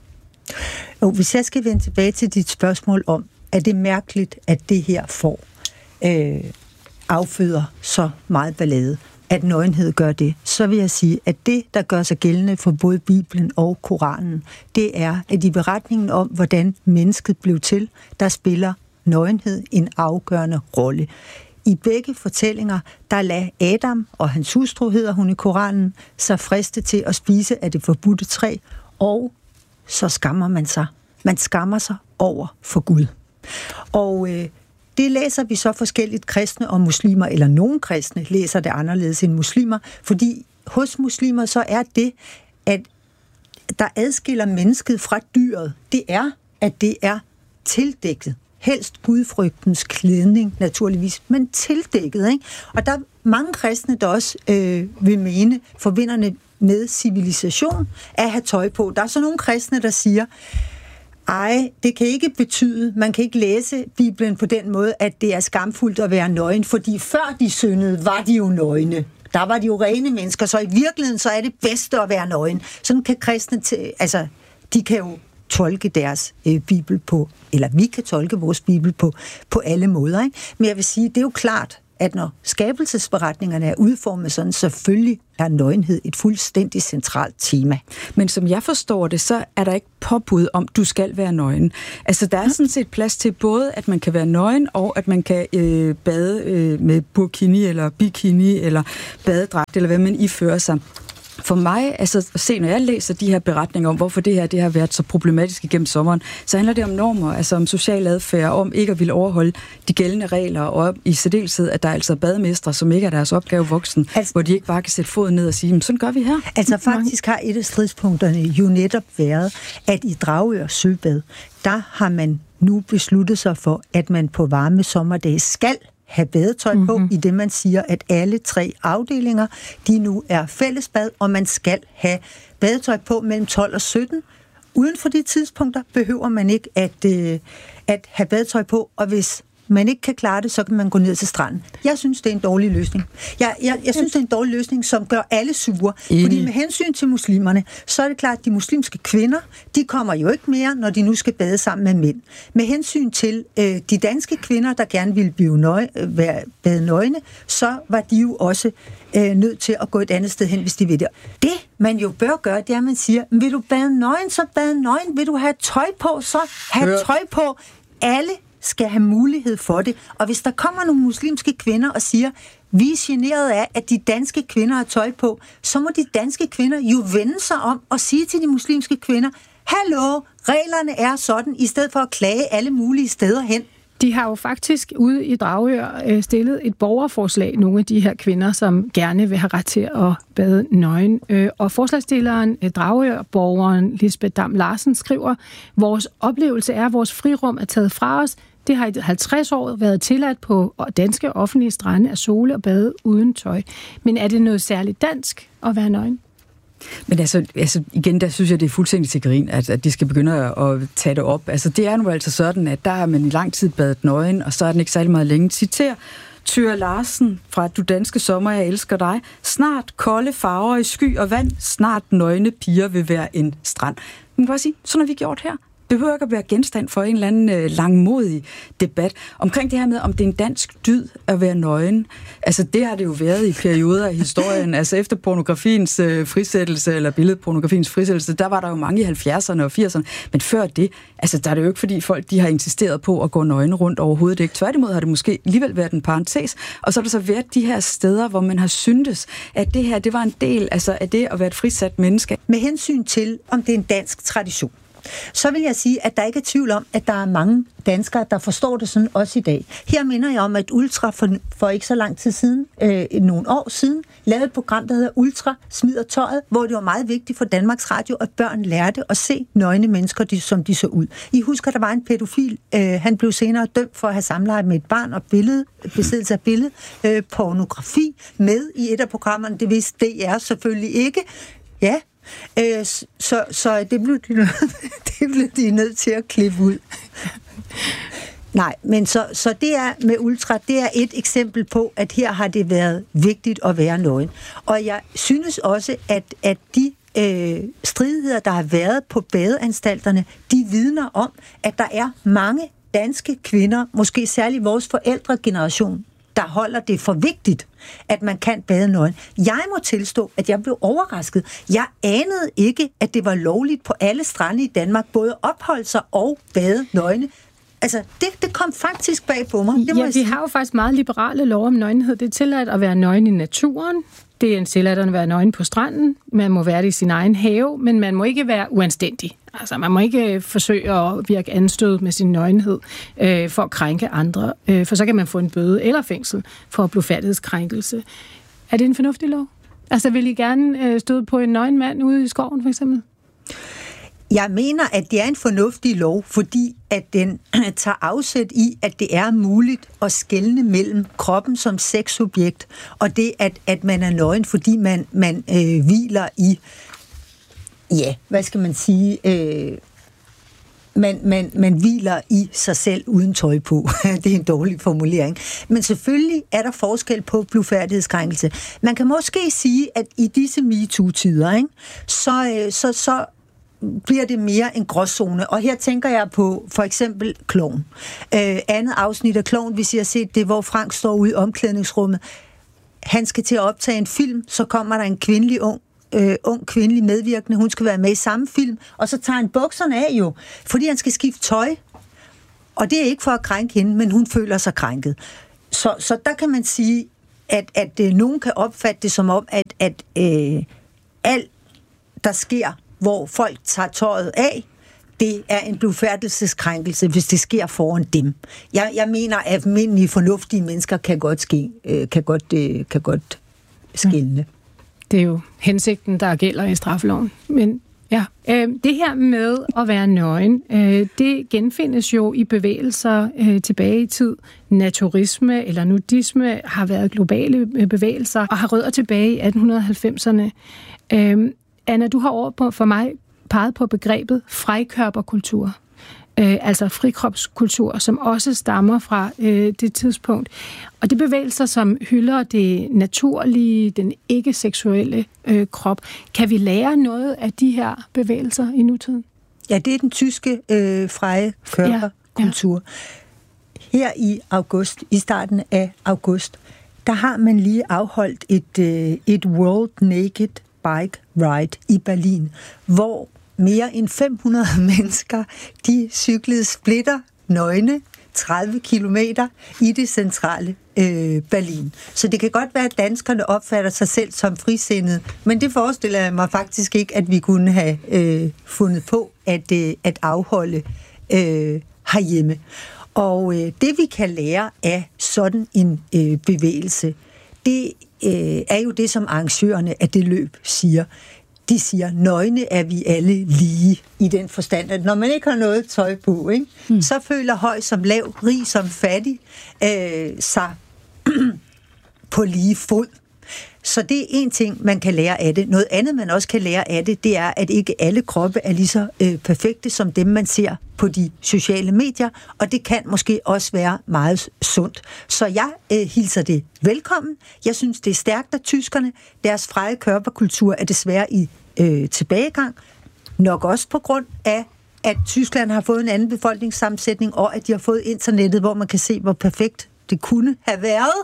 Hvis jeg skal vende tilbage til dit spørgsmål om, er det mærkeligt, at det her får afføder så meget ballade, at nøgenhed gør det, så vil jeg sige, at det, der gør sig gældende for både Bibelen og Koranen, det er, at i beretningen om, hvordan mennesket blev til, der spiller nøgenhed en afgørende rolle. I begge fortællinger, der lader Adam og hans hustru, hedder hun i Koranen, sig friste til at spise af det forbudte træ, og så skammer man sig. Man skammer sig over for Gud. Og det læser vi så forskelligt kristne og muslimer, eller nogle kristne læser det anderledes end muslimer, fordi hos muslimer så er det, at der adskiller mennesket fra dyret, det er, at det er tildækket. Helst gudfrygtens klædning, naturligvis, men tildækket, ikke? Og der er mange kristne, der også vil mene, forbinderne med civilisation, at have tøj på. Der er så nogle kristne, der siger, det kan ikke betyde, man kan ikke læse Bibelen på den måde, at det er skamfuldt at være nøgen, fordi før de syndede, var de jo nøgne. Der var de jo rene mennesker, så i virkeligheden så er det bedste at være nøgen. Sådan kan kristne, de kan jo tolke deres bibel på, eller vi kan tolke vores bibel på alle måder. Ikke? Men jeg vil sige, det er jo klart, at når skabelsesberetningerne er udformet sådan, selvfølgelig er nøgenhed et fuldstændig centralt tema. Men som jeg forstår det, så er der ikke påbud om, du skal være nøgen. Altså, der er sådan set plads til både, at man kan være nøgen, og at man kan bade med burkini, eller bikini, eller badedragt, eller hvad man ifører sig. For mig, altså se, når jeg læser de her beretninger om, hvorfor det har været så problematisk igennem sommeren, så handler det om normer, altså om social adfærd, om ikke at ville overholde de gældende regler, og i særdeleshed, at der er altså bademestre, som ikke er deres opgave voksen, hvor de ikke bare kan sætte foden ned og sige, sådan gør vi her. Altså faktisk har et af stridspunkterne jo netop været, at i Dragør Søbad, der har man nu besluttet sig for, at man på varme sommerdage skal have badetøj på, i det man siger, at alle 3 afdelinger, de nu er fællesbad, og man skal have badetøj på mellem 12 og 17. Uden for de tidspunkter behøver man ikke at have badetøj på, og hvis man ikke kan klare det, så kan man gå ned til stranden. Jeg synes, det er en dårlig løsning. Jeg synes, det er en dårlig løsning, som gør alle sure. Fordi med hensyn til muslimerne, så er det klart, at de muslimske kvinder, de kommer jo ikke mere, når de nu skal bade sammen med mænd. Med hensyn til de danske kvinder, der gerne ville bade nøgne, så var de jo også nødt til at gå et andet sted hen, hvis de vil det. Det, man jo bør gøre, det er, at man siger, vil du bade nøgen, så bade nøgen. Vil du have tøj på, så have tøj på. Alle skal have mulighed for det. Og hvis der kommer nogle muslimske kvinder og siger, vi er generet af, at de danske kvinder har tøj på, så må de danske kvinder jo vende sig om og sige til de muslimske kvinder, hallo, reglerne er sådan, i stedet for at klage alle mulige steder hen. De har jo faktisk ude i Dragør stillet et borgerforslag, nogle af de her kvinder, som gerne vil have ret til at bade nøgen. Og forslagsstilleren, Dragør-borgeren Lisbeth Dam Larsen, skriver, vores oplevelse er, at vores frirum er taget fra os. Det har i 50 år været tilladt på danske offentlige strande at sole og bade uden tøj. Men er det noget særligt dansk at være nøgen? Men altså igen, der synes jeg, det er fuldstændig til grin, at de skal begynde at tage det op. Altså det er nu altså sådan, at der har man i lang tid badet nøgen, og så er den ikke særlig meget længe. Citerer Thyra Larsen fra Du danske sommer, jeg elsker dig. Snart kolde farver i sky og vand, snart nøgne piger vil være en strand. Man kan bare sige, sådan har vi gjort her. Det behøver ikke at være genstand for en eller anden langmodig debat omkring det her med, om det er en dansk dyd at være nøgen. Altså det har det jo været i perioder af historien. Altså efter pornografiens frisættelse, eller billedpornografiens frisættelse, der var der jo mange i 70'erne og 80'erne. Men før det, altså der er det jo ikke, fordi folk de har insisteret på at gå nøgne rundt overhovedet ikke. Tværtimod har det måske alligevel været en parentes. Og så har der så været de her steder, hvor man har syntes, at det her, det var en del altså, af det at være et frisat menneske. Med hensyn til, om det er en dansk tradition, så vil jeg sige, at der ikke er tvivl om, at der er mange danskere, der forstår det sådan også i dag. Her minder jeg om, at Ultra for ikke så lang tid siden, nogle år siden, lavede et program, der hedder Ultra smider tøjet, hvor det var meget vigtigt for Danmarks Radio, at børn lærte at se nøgne mennesker, som de så ud. I husker, der var en pædofil, han blev senere dømt for at have samleje med et barn og besiddelse af pornografi med i et af programmerne. Det vidste DR selvfølgelig ikke. Ja. Så det blev de nødt til at klippe ud. Nej, men så det er med Ultra, det er et eksempel på, at her har det været vigtigt at være nøgen. Og jeg synes også, at de stridigheder, der har været på badeanstalterne, de vidner om, at der er mange danske kvinder, måske særligt vores forældregeneration, der holder det for vigtigt, at man kan bade nøgen. Jeg må tilstå, at jeg blev overrasket. Jeg anede ikke, at det var lovligt på alle strande i Danmark, både opholde sig og bade nøgne. Altså, det kom faktisk bag på mig. Vi har jo faktisk meget liberale lov om nøgenhed. Det er tilladt at være nøgen i naturen. Det er en tilladt at være nøgen på stranden. Man må være det i sin egen have, men man må ikke være uanstændig. Altså, man må ikke forsøge at virke anstød med sin nøgenhed for at krænke andre. For så kan man få en bøde eller fængsel for blufærdighedskrænkelse. Er det en fornuftig lov? Altså, vil I gerne støde på en nøgen mand ude i skoven, for eksempel? Jeg mener, at det er en fornuftig lov, fordi at den tager afsæt i, at det er muligt at skelne mellem kroppen som sexobjekt, og det, at man er nøgen, fordi man hviler i, ja, hvad skal man sige, man hviler i sig selv uden tøj på. Det er en dårlig formulering. Men selvfølgelig er der forskel på blufærdighedskrænkelse. Man kan måske sige, at i disse MeToo-tider, ikke, så bliver det mere en gråzone. Og her tænker jeg på for eksempel Klovn. Andet afsnit af Klovn, hvis I har set det, hvor Frank står ude i omklædningsrummet. Han skal til at optage en film, så kommer der en ung kvindelig medvirkende. Hun skal være med i samme film, og så tager han bukserne af jo, fordi han skal skifte tøj. Og det er ikke for at krænke hende, men hun føler sig krænket. Så der kan man sige, at nogen kan opfatte det som om, at alt, der sker, hvor folk tager tøjet af, det er en blufærdigelseskrænkelse, hvis det sker foran dem. Jeg mener, at almindelige fornuftige mennesker kan godt skelne. Det er jo hensigten, der gælder i straffeloven. Men ja, det her med at være nøgen, det genfindes jo i bevægelser tilbage i tid. Naturisme eller nudisme har været globale bevægelser og har rødder tilbage i 1890'erne. Anna, du har for mig peget på begrebet frikørperkultur. Altså frikropskultur, som også stammer fra det tidspunkt. Og det bevægelser, som hylder det naturlige, den ikke-seksuelle krop. Kan vi lære noget af de her bevægelser i nutiden? Ja, det er den tyske freie körperkultur. Ja. Her i starten af august, der har man lige afholdt et World Naked Bike Ride i Berlin, hvor mere end 500 mennesker, de cyklede splitter nøgne 30 kilometer i det centrale Berlin. Så det kan godt være, at danskerne opfatter sig selv som frisindede, men det forestiller jeg mig faktisk ikke, at vi kunne have fundet på at afholde herhjemme. Og det vi kan lære af sådan en bevægelse, det er jo det, som arrangørerne af det løb siger. De siger, nøgne er vi alle lige, i den forstand, at når man ikke har noget tøj på, ikke, så føler høj som lav, rig som fattig sig på lige fod. Så det er en ting, man kan lære af det. Noget andet, man også kan lære af det, det er, at ikke alle kroppe er lige så perfekte som dem, man ser på de sociale medier, og det kan måske også være meget sundt. Så jeg hilser det velkommen. Jeg synes, det er stærkt af tyskerne. Deres freie körperkultur er desværre i tilbagegang. Nok også på grund af, at Tyskland har fået en anden befolkningssammensætning, og at de har fået internettet, hvor man kan se, hvor perfekt det kunne have været.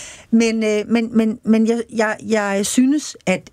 Men jeg synes,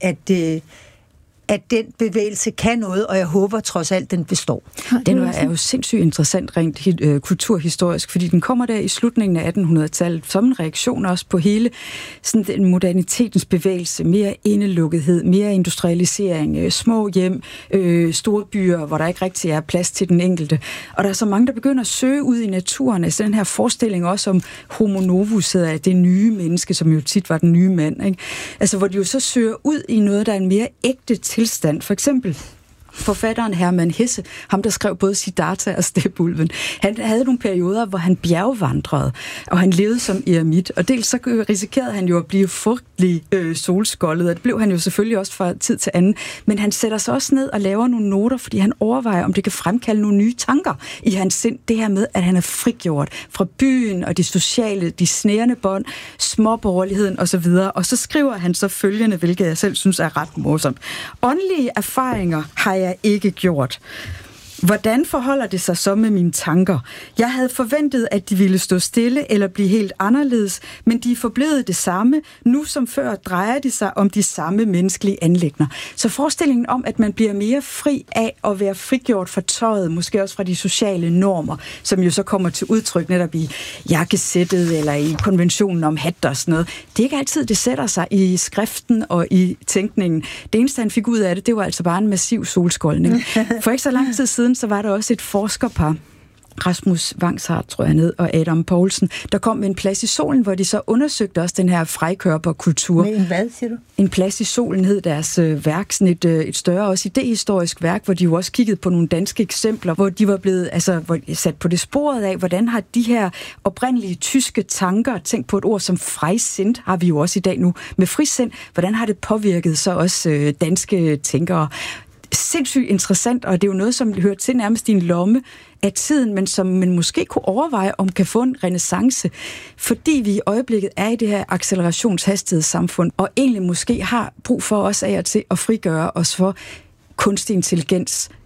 at den bevægelse kan noget, og jeg håber trods alt, den består. Den er jo sindssygt interessant rent kulturhistorisk, fordi den kommer der i slutningen af 1800-tallet som en reaktion også på hele sådan den modernitetens bevægelse, mere indelukkethed, mere industrialisering, små hjem, store byer, hvor der ikke rigtig er plads til den enkelte. Og der er så mange, der begynder at søge ud i naturen. Altså den her forestilling også om homo novus, hedder det nye menneske, som jo tit var den nye mand, ikke? Altså hvor de jo så søger ud i noget, der er en mere ægte tilstand. For eksempel forfatteren Hermann Hesse, ham der skrev både Siddhartha og Stepulven, han havde nogle perioder, hvor han bjergvandrede, og han levede som eremit, og dels så risikerede han jo at blive frygtelig solskoldet, og det blev han jo selvfølgelig også fra tid til anden, men han sætter sig også ned og laver nogle noter, fordi han overvejer, om det kan fremkalde nogle nye tanker i hans sind, det her med, at han er frigjort fra byen og det sociale, de snærende bånd, småborgerligheden osv., og så skriver han så følgende, hvilket jeg selv synes er ret morsomt. Åndelige erfaringer har jeg ikke gjort. Hvordan forholder det sig så med mine tanker? Jeg havde forventet, at de ville stå stille eller blive helt anderledes, men de er forblevet det samme. Nu som før drejer det sig om de samme menneskelige anliggender. Så forestillingen om, at man bliver mere fri af at være frigjort fra tøjet, måske også fra de sociale normer, som jo så kommer til udtryk netop i jakkesættet eller i konventionen om hat og sådan noget. Det er ikke altid, det sætter sig i skriften og i tænkningen. Det eneste, han fik ud af det, det var altså bare en massiv solskoldning. For ikke så lang tid siden, så var der også et forskerpar, Rasmus Vangshardt, tror jeg ned, og Adam Poulsen, der kom med en plads i solen, hvor de så undersøgte også den her frikørperkultur. Med en hvad, siger du? En plads i solen hed deres værk, sådan et større også idehistorisk værk, hvor de jo også kiggede på nogle danske eksempler, hvor de var blevet sat på det sporet af, hvordan har de her oprindelige tyske tanker, tænkt på et ord som frisind, har vi jo også i dag nu med frisind, hvordan har det påvirket så også danske tænkere? Sindssygt interessant, og det er jo noget, som hører til nærmest i en lomme af tiden, men som man måske kunne overveje, om kan få en renæssance, fordi vi i øjeblikket er i det her accelerationshastighedssamfund, og egentlig måske har brug for os af og til at frigøre os for kunstig intelligens,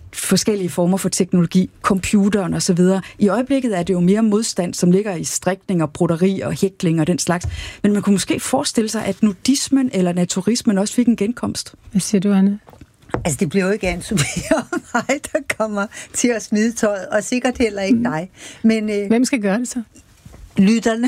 forskellige former for teknologi, computeren og så videre. I øjeblikket er det jo mere modstand, som ligger i strikning og broderi og hækling og den slags. Men man kunne måske forestille sig, at nudismen eller naturismen også fik en genkomst. Hvad siger du, Anne? Altså, det bliver jo ikke Anne-Sophie og mig, der kommer til at smide tøjet, og sikkert heller ikke dig. Men, hvem skal gøre det så? Lytterne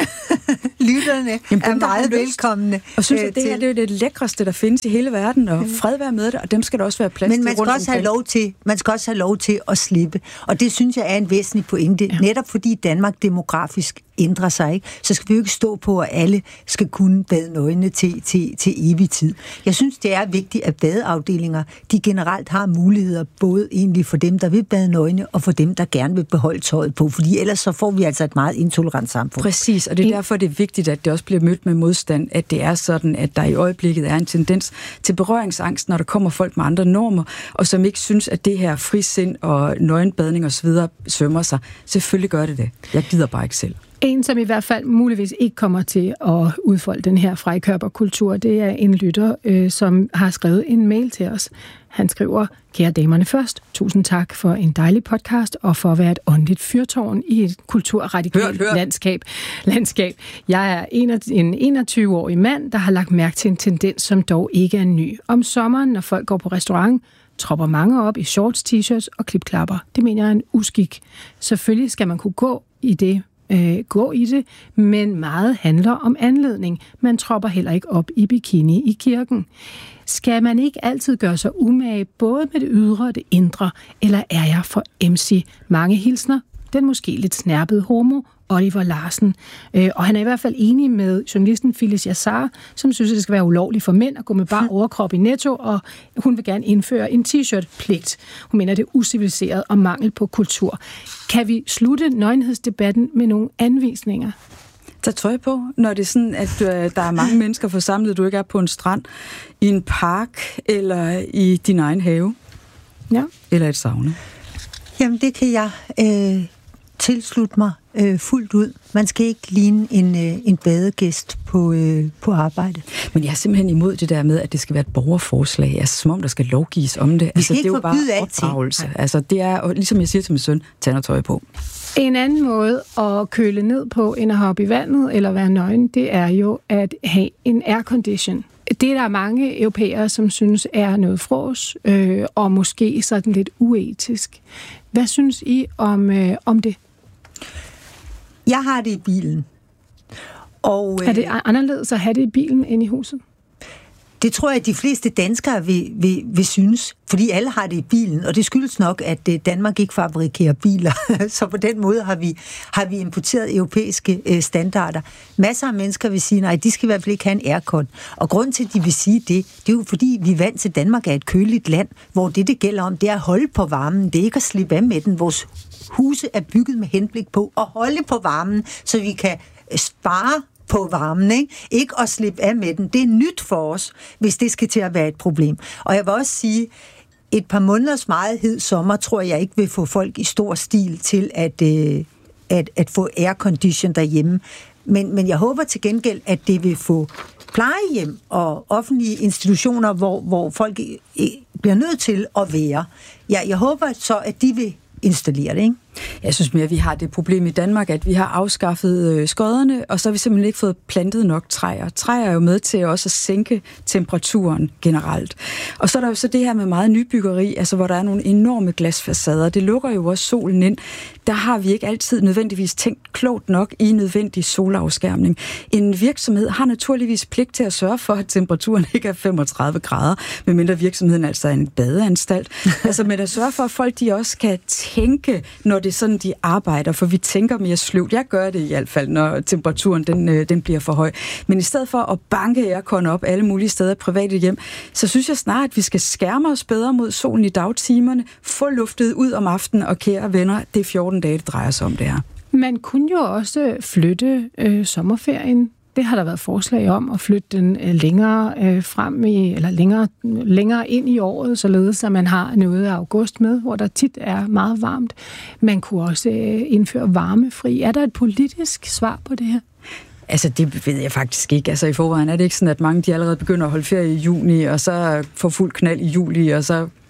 er meget velkomne. Og synes, at det her det er jo det lækreste, der findes i hele verden, og fred være med det, og dem skal der også være plads til. Men man skal også have lov til at slippe. Og det synes jeg er en væsentlig pointe. Ja. Netop fordi Danmark demografisk ændrer sig, ikke? Så skal vi jo ikke stå på, at alle skal kunne bade nøgne til evig tid. Jeg synes, det er vigtigt, at badeafdelinger, de generelt har muligheder, både egentlig for dem, der vil bade nøgne, og for dem, der gerne vil beholde tøjet på. Fordi ellers så får vi altså et meget intolerant samfund. Præcis, og det er derfor, det er vigtigt, at det også bliver mødt med modstand, at det er sådan, at der i øjeblikket er en tendens til berøringsangst, når der kommer folk med andre normer, og som ikke synes, at det her frisind og nøgenbadning osv. sømmer sig. Selvfølgelig gør det det. Jeg gider bare ikke selv. En, som i hvert fald muligvis ikke kommer til at udfolde den her frikørperkultur, det er en lytter, som har skrevet en mail til os. Han skriver: Kære damerne først, tusind tak for en dejlig podcast og for at være et åndeligt fyrtårn i et kulturradikalt landskab. Jeg er en 21-årig mand, der har lagt mærke til en tendens, som dog ikke er ny. Om sommeren, når folk går på restaurant, tropper mange op i shorts, t-shirts og klipklapper. Det mener jeg er en uskik. Selvfølgelig skal man kunne gå i det, men meget handler om anledning. Man tropper heller ikke op i bikini i kirken. Skal man ikke altid gøre sig umage, både med det ydre og det indre, eller er jeg for MC? Mange hilsner, den måske lidt snærpede homo, Oliver Larsen. Og han er i hvert fald enig med journalisten Phyllis Jassar, som synes, at det skal være ulovligt for mænd at gå med bar overkrop i Netto, og hun vil gerne indføre en t-shirt-pligt. Hun mener, det er uciviliseret og mangel på kultur. Kan vi slutte nøgenhedsdebatten med nogle anvisninger? Tag tøj på, når det er sådan, at der er mange mennesker forsamlet, du ikke er på en strand, i en park eller i din egen have. Ja. Eller et sauna. Jamen, det kan jeg tilslutte mig fuldt ud. Man skal ikke ligne en badegæst på arbejde. Men jeg er simpelthen imod det der med, at det skal være et borgerforslag. Altså, som om der skal lovgives om det. Vi skal ikke det er jo bare opdragelse. Altså, det er, ligesom jeg siger til min søn, tag noget tøj på. En anden måde at køle ned på, end at hoppe i vandet eller være nøgen, det er jo at have en aircondition. Det er der mange europæere, som synes er noget frås, og måske sådan lidt uetisk. Hvad synes I om det? Jeg har det i bilen. Og, er det anderledes at have det i bilen end i huset? Det tror jeg, at de fleste danskere vil synes, fordi alle har det i bilen, og det skyldes nok, at Danmark ikke fabrikerer biler, så på den måde har vi importeret europæiske standarder. Masser af mennesker vil sige, nej, de skal i hvert fald ikke have en aircon. Og grunden til, at de vil sige det er jo fordi, vi er vant til, at Danmark er et køligt land, hvor det gælder om, det er at holde på varmen, det er ikke at slippe af med den. Vores huse er bygget med henblik på at holde på varmen, så vi kan spare på varmen, ikke at slippe af med den. Det er nyt for os, hvis det skal til at være et problem. Og jeg vil også sige, et par måneders meget hed sommer, tror jeg ikke vil få folk i stor stil til at få aircondition derhjemme. Men jeg håber til gengæld, at det vil få plejehjem og offentlige institutioner, hvor folk bliver nødt til at være. Jeg håber så, at de vil installere det, ikke? Jeg synes mere, at vi har det problem i Danmark, at vi har afskaffet skodderne, og så har vi simpelthen ikke fået plantet nok træer. Træer er jo med til også at sænke temperaturen generelt. Og så er der jo så det her med meget nybyggeri, altså hvor der er nogle enorme glasfacader. Det lukker jo også solen ind. Der har vi ikke altid nødvendigvis tænkt klogt nok i nødvendig solafskærmning. En virksomhed har naturligvis pligt til at sørge for, at temperaturen ikke er 35 grader, medmindre virksomheden altså er en badeanstalt. Altså, men at sørge for, at folk de også kan tænke, når det er sådan, de arbejder, for vi tænker mere sløvt. Jeg gør det i hvert fald, når temperaturen den bliver for høj. Men i stedet for at banke aircon op alle mulige steder private hjem, så synes jeg snart, at vi skal skærme os bedre mod solen i dagtimerne, få luftet ud om aftenen, og kære venner, det er 14 dage, det drejer sig om det her. Man kunne jo også flytte sommerferien. Det har der været forslag om at flytte den længere frem i, eller længere ind i året, således at man har noget af august med, hvor der tit er meget varmt. Man kunne også indføre varmefri. Er der et politisk svar på det her? Altså, det ved jeg faktisk ikke. Altså, i forvejen er det ikke sådan, at mange de allerede begynder at holde ferie i juni, og så får fuld knald i juli, og så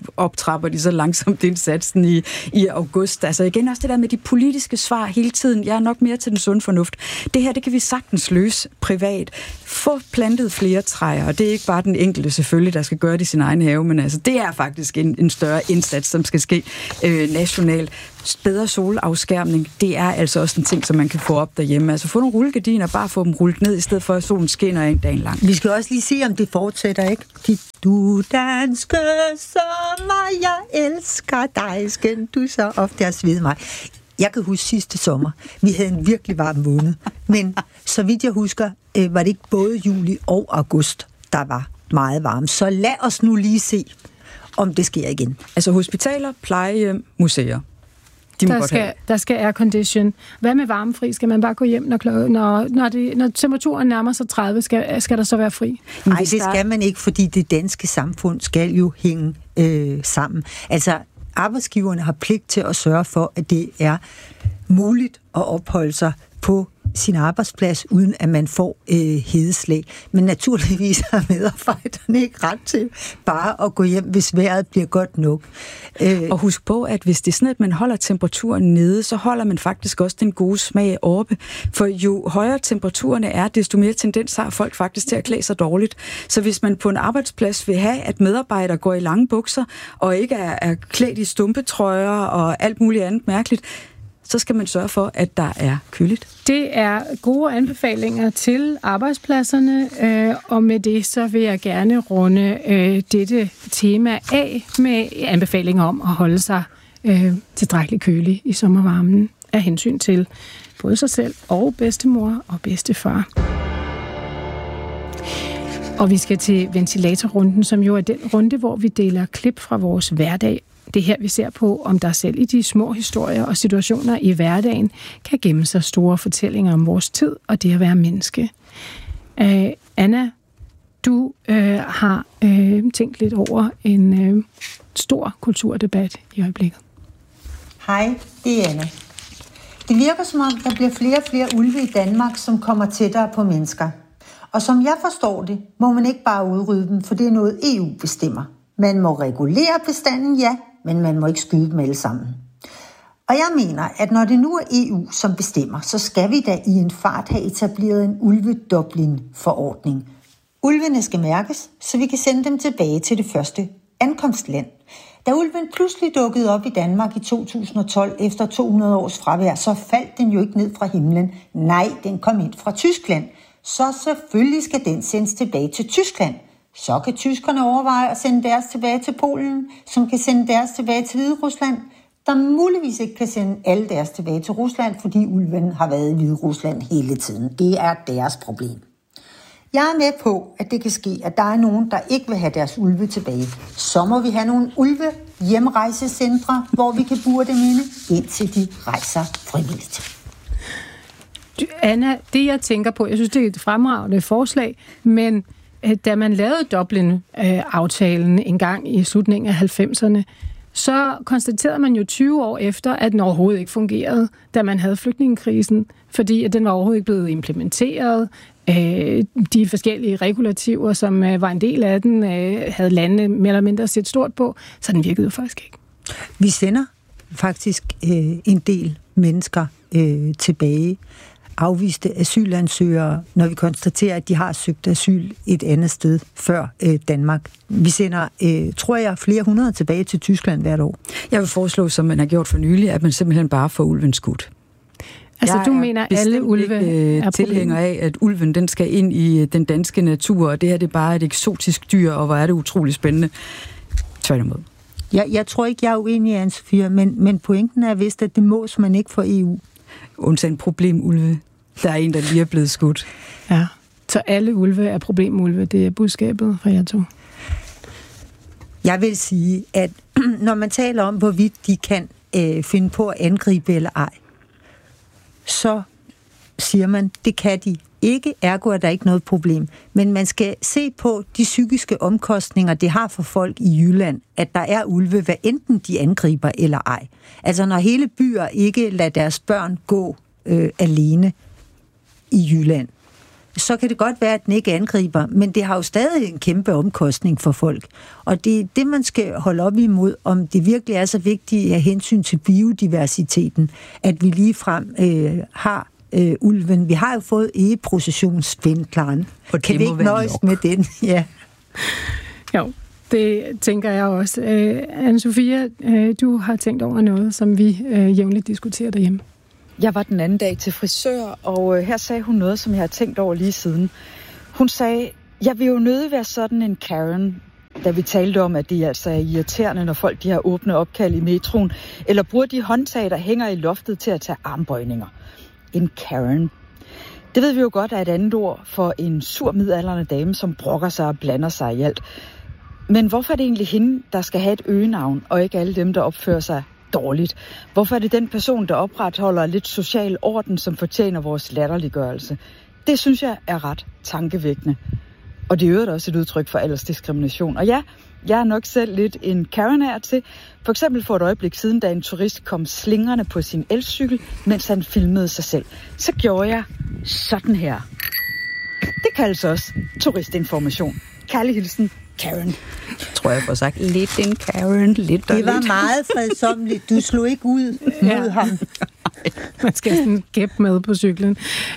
optrapper de så langsomt indsatsen i august. Altså igen også det der med de politiske svar hele tiden. Jeg er nok mere til den sunde fornuft. Det her, det kan vi sagtens løse privat. Få plantet flere træer, og det er ikke bare den enkelte selvfølgelig, der skal gøre det i sin egen have, men altså det er faktisk en større indsats, som skal ske nationalt. Bedre solafskærmning, det er altså også en ting, som man kan få op derhjemme. Altså få nogle rullegardiner, bare få dem rullet ned, i stedet for at solen skinner en dag lang. Vi skal også lige se, om det fortsætter, ikke? Du danske sommer, jeg elsker dig, skal du så ofte have svide mig. Jeg kan huske sidste sommer, vi havde en virkelig varm måned, men så vidt jeg husker, var det ikke både juli og august, der var meget varmt. Så lad os nu lige se, om det sker igen. Altså hospitaler, plejehjem, museer. Der skal aircondition. Hvad med varmefri? Skal man bare gå hjem, når temperaturen nærmer sig 30, skal der så være fri? Nej, det skal man ikke, fordi det danske samfund skal jo hænge sammen. Altså, arbejdsgiverne har pligt til at sørge for, at det er muligt at opholde sig på sin arbejdsplads, uden at man får hedeslag. Men naturligvis har medarbejderne ikke ret til bare at gå hjem, hvis vejret bliver godt nok. Og husk på, at hvis det er sådan, at man holder temperaturen nede, så holder man faktisk også den gode smag oppe. For jo højere temperaturerne er, desto mere tendens har folk faktisk til at klæde sig dårligt. Så hvis man på en arbejdsplads vil have, at medarbejdere går i lange bukser, og ikke er klædt i stumpetrøjer og alt muligt andet mærkeligt, så skal man sørge for, at der er køligt. Det er gode anbefalinger til arbejdspladserne, og med det så vil jeg gerne runde dette tema af med anbefalinger om at holde sig tilstrækkeligt kølig i sommervarmen af hensyn til både sig selv og bedstemor og bedstefar. Og vi skal til ventilatorrunden, som jo er den runde, hvor vi deler klip fra vores hverdag. Det er her, vi ser på, om der selv i de små historier og situationer i hverdagen kan gemme sig store fortællinger om vores tid og det at være menneske. Anna, du har tænkt lidt over en stor kulturdebat i øjeblikket. Hej, det er Anna. Det virker som om, der bliver flere og flere ulve i Danmark, som kommer tættere på mennesker. Og som jeg forstår det, må man ikke bare udrydde dem, for det er noget EU bestemmer. Man må regulere bestanden, ja, men man må ikke skyde dem alle sammen. Og jeg mener, at når det nu er EU, som bestemmer, så skal vi da i en fart have etableret en ulve-Dublin-forordning. Ulvene skal mærkes, så vi kan sende dem tilbage til det første ankomstland. Da ulven pludselig dukkede op i Danmark i 2012 efter 200 års fravær, så faldt den jo ikke ned fra himlen. Nej, den kom ind fra Tyskland. Så selvfølgelig skal den sendes tilbage til Tyskland. Så kan tyskerne overveje at sende deres tilbage til Polen, som kan sende deres tilbage til Hviderusland, der muligvis ikke kan sende alle deres tilbage til Rusland, fordi ulven har været i Hviderusland hele tiden. Det er deres problem. Jeg er med på, at det kan ske, at der er nogen, der ikke vil have deres ulve tilbage. Så må vi have nogle ulve-hjemrejsecentre, hvor vi kan bure dem inde, indtil de rejser frivilligt. Anna, det jeg tænker på, jeg synes, det er et fremragende forslag, men da man lavede Dublin-aftalen en gang i slutningen af 90'erne, så konstaterede man jo 20 år efter, at den overhovedet ikke fungerede, da man havde flygtningekrisen, fordi at den var overhovedet ikke blevet implementeret. De forskellige regulativer, som var en del af den, havde landene mere eller mindre set stort på, så den virkede jo faktisk ikke. Vi sender faktisk en del mennesker tilbage, afviste asylansøgere, når vi konstaterer, at de har søgt asyl et andet sted før Danmark. Vi sender, tror jeg, flere hundrede tilbage til Tyskland hvert år. Jeg vil foreslå, som man har gjort for nylig, at man simpelthen bare får ulven skudt. Altså, du mener, alle ulve er tilhænger af, at ulven den skal ind i den danske natur, og det her det er bare et eksotisk dyr, og hvor er det utroligt spændende. Tværtimod. Jeg tror ikke, jeg er uenig i Anne-Sophie, men pointen er vist, at det mås man ikke for EU. Undtagen problemulve. Der er en, der lige er blevet skudt. Ja, så alle ulve er problemulve. Det er budskabet fra jer to. Jeg vil sige, at når man taler om, hvorvidt de kan finde på at angribe eller ej, så siger man, det kan de ikke, ergo er der ikke noget problem. Men man skal se på de psykiske omkostninger, det har for folk i Jylland, at der er ulve, hvad enten de angriber eller ej. Altså når hele byer ikke lader deres børn gå alene i Jylland, så kan det godt være, at den ikke angriber, men det har jo stadig en kæmpe omkostning for folk. Og det er det, man skal holde op imod, om det virkelig er så vigtigt af hensyn til biodiversiteten, at vi ligefrem har ulven. Vi har jo fået egeprocessionsspindklaren. Kan vi ikke nøjes med den? Ja. Jo, det tænker jeg også. Anne-Sophia, du har tænkt over noget, som vi jævnligt diskuterer derhjemme. Jeg var den anden dag til frisør, og her sagde hun noget, som jeg har tænkt over lige siden. Hun sagde, jeg vil jo nødig være sådan en Karen, da vi talte om, at det altså er irriterende, når folk de har åbne opkald i metroen, eller bruger de håndtag, der hænger i loftet til at tage armbøjninger. En Karen. Det ved vi jo godt er et andet ord for en sur midaldrende dame, som brokker sig og blander sig i alt. Men hvorfor er det egentlig hende, der skal have et øgenavn, og ikke alle dem, der opfører sig dårligt? Hvorfor er det den person, der opretholder lidt social orden, som fortjener vores latterliggørelse? Det synes jeg er ret tankevækkende. Og det er jo også et udtryk for aldersdiskrimination. Og ja, jeg er nok selv lidt en Karen her til. For eksempel for et øjeblik siden, da en turist kom slingrende på sin elcykel, mens han filmede sig selv. Så gjorde jeg sådan her. Det kaldes også turistinformation. Kærlig hilsen, Karen. Tror jeg får sagt lidt en Karen, lidt og det var lidt. Meget fredsomligt. Du slog ikke ud mod ham. Man skal sådan gæppe med på cyklen.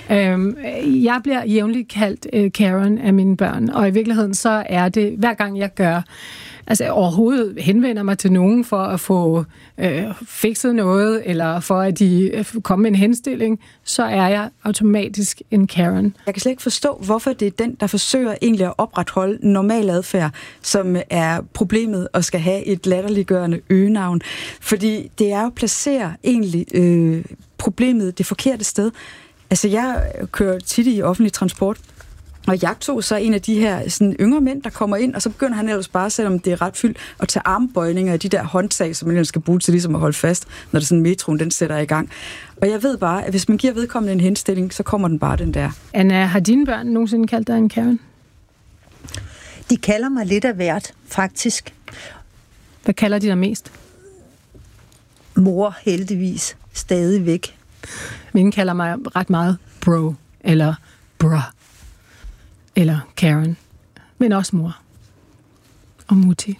Jeg bliver jævnligt kaldt Karen af mine børn, og i virkeligheden så er det, hver gang jeg gør, altså overhovedet henvender mig til nogen for at få fikset noget, eller for at de kommer med en henstilling, så er jeg automatisk en Karen. Jeg kan slet ikke forstå, hvorfor det er den, der forsøger egentlig at opretholde normal adfærd, som er problemet og skal have et latterliggørende øgenavn. Fordi det er jo at placere egentlig problemet det forkerte sted. Altså jeg kører tit i offentlig transport, og jeg tog så en af de her sådan, yngre mænd, der kommer ind, og så begynder han ellers bare, selvom det er ret fyldt, at tage armbøjninger af de der håndtag, som man ellers skal bruge til ligesom at holde fast, når det sådan metroen, den sætter i gang. Og jeg ved bare, at hvis man giver vedkommende en henstilling, så kommer den bare den der. Anna, har dine børn nogensinde kaldt dig en Karen? De kalder mig lidt af hvert, faktisk. Hvad kalder de dig mest? Mor, heldigvis. Stadigvæk. Mine kalder mig ret meget bro, eller bra, eller Karen, men også mor og mutti.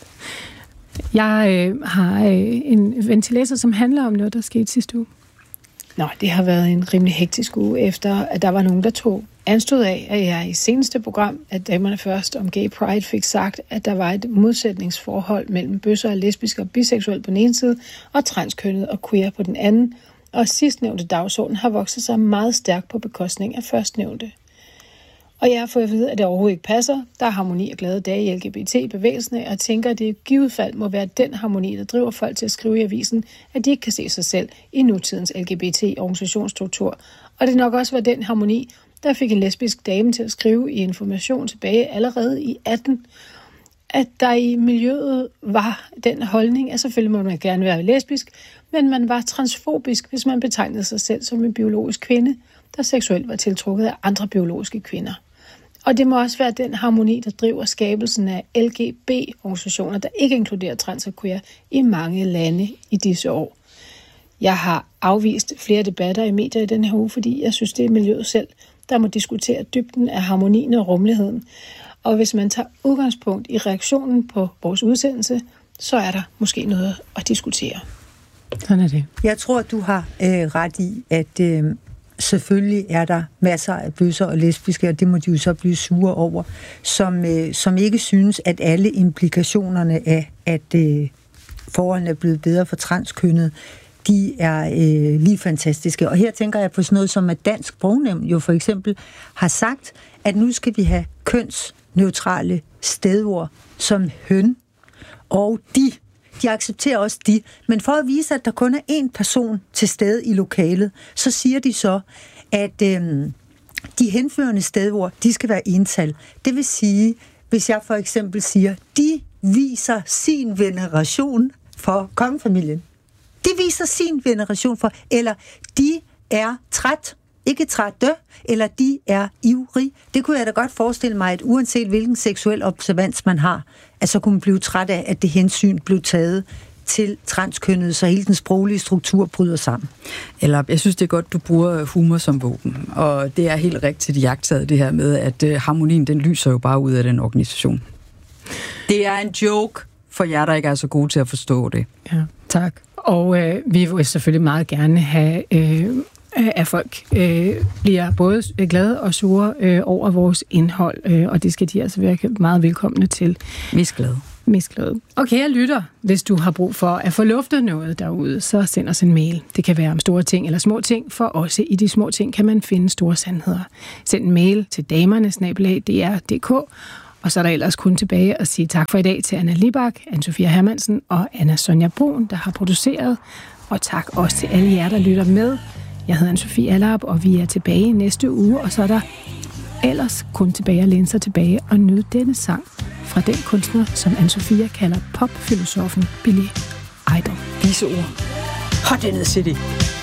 Jeg har en ventilator, som handler om noget, der skete sidste uge. Nå, det har været en rimelig hektisk uge, efter at der var nogen, der tog anstød af, at jeg i seneste program, at Damerne Først om Gay Pride, fik sagt, at der var et modsætningsforhold mellem bøsser og lesbiske og biseksuelle på den ene side, og transkønnet og queer på den anden, og sidstnævnte dagsorden har vokset sig meget stærkt på bekostning af førstnævnte. Og jeg har fået at vide, at det overhovedet ikke passer. Der er harmoni og glade dage i LGBT-bevægelsen, og jeg tænker, at det i givet fald må være den harmoni, der driver folk til at skrive i avisen, at de ikke kan se sig selv i nutidens LGBT-organisationsstruktur. Og det nok også var den harmoni, der fik en lesbisk dame til at skrive i Information tilbage allerede i 18, at der i miljøet var den holdning, at selvfølgelig må man gerne være lesbisk, men man var transfobisk, hvis man betegnede sig selv som en biologisk kvinde, der seksuelt var tiltrukket af andre biologiske kvinder. Og det må også være den harmoni, der driver skabelsen af LGB-organisationer, der ikke inkluderer trans og queer i mange lande i disse år. Jeg har afvist flere debatter i medier i den her uge, fordi jeg synes, det er miljøet selv, der må diskutere dybden af harmonien og rummeligheden. Og hvis man tager udgangspunkt i reaktionen på vores udsendelse, så er der måske noget at diskutere. Sådan er det. Jeg tror, du har ret i, at selvfølgelig er der masser af bøsser og lesbiske, og det må de jo så blive sure over, som ikke synes, at alle implikationerne af, at forholdene er blevet bedre for transkønnet, de er lige fantastiske. Og her tænker jeg på sådan noget som, at Dansk Sprognævn jo for eksempel har sagt, at nu skal vi have kønsneutrale stedord som høn og de. De accepterer også de. Men for at vise, at der kun er én person til stede i lokalet, så siger de så, at de henførende stedord, de skal være ental. Det vil sige, hvis jeg for eksempel siger, de viser sin veneration for kongefamilien. De viser sin veneration for, eller de er træt, ikke trætte, eller de er ivrig. Det kunne jeg da godt forestille mig, at uanset hvilken seksuel observans man har, at så kunne man blive træt af, at det hensyn blev taget til transkønnet, så hele den sproglige struktur bryder sammen. Eller, jeg synes, det er godt, du bruger humor som våben, og det er helt rigtigt iagttaget det her med, at harmonien, den lyser jo bare ud af den organisation. Det er en joke for jer, der ikke er så gode til at forstå det. Ja, tak. Og vi vil selvfølgelig meget gerne have, at folk bliver både glade og sure over vores indhold, og det skal de altså være meget velkomne til. Misglade. Og kære lytter, hvis du har brug for at få luftet noget derude, så send os en mail. Det kan være om store ting eller små ting, for også i de små ting kan man finde store sandheder. Send en mail til damerne@dr.dk, og så er der ellers kun tilbage at sige tak for i dag til Anna Libak, Anne-Sophia Hermansen og Anna Sonja Brun, der har produceret. Og tak også til alle jer, der lytter med. Jeg hedder Anne-Sophie Allerup, og vi er tilbage næste uge, og så er der ellers kun tilbage at læne sig tilbage og nyde denne sang fra den kunstner, som Anne-Sophia kalder popfilosofen Billy Idol. Disse ord. Hot in the city.